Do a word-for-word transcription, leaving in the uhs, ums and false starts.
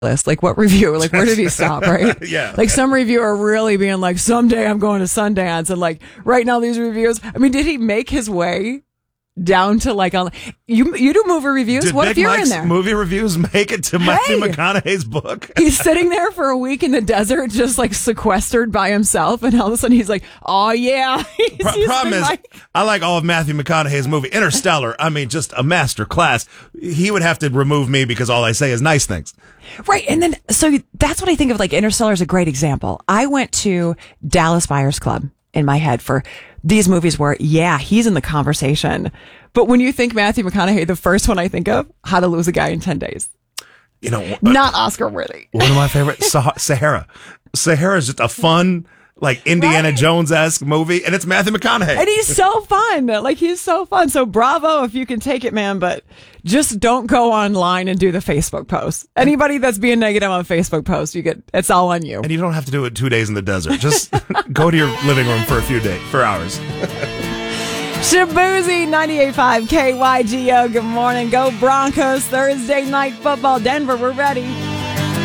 list. Like, what review? Like, where did he stop, right? Yeah. Like, some review are really being like, someday I'm going to Sundance. And, like, right now these reviews. I mean, did he make his way down to, like, on you you do movie reviews? Did What Big if you're Mike's in there? movie reviews make it to Matthew McConaughey's book? He's sitting there for a week in the desert, just, like, sequestered by himself. And all of a sudden he's like, oh, yeah. He's, Pro- he's problem been is, like- I like all of Matthew McConaughey's movie. Interstellar, I mean, just a master class. He would have to remove me because all I say is nice things. Right. And then, so that's what I think of, like, Interstellar is a great example. I went to Dallas Buyers Club in my head for these movies where, yeah, he's in the conversation. But when you think Matthew McConaughey, the first one I think of, How to Lose a Guy in ten days. You know, uh, Not Oscar worthy. one of my favorite, Sah- Sahara. Sahara is just a fun, like, Indiana Right. Jones-esque movie, and it's Matthew McConaughey. And he's so fun. Like, he's so fun. So bravo if you can take it, man. But just don't go online and do the Facebook post. Anybody that's being negative on Facebook post, you get, it's all on you. And you don't have to do it two days in the desert. Just go to your living room for a few days, for hours. Shabuzi ninety-eight point five K Y G O. Good morning. Go Broncos. Thursday night football. Denver, we're ready.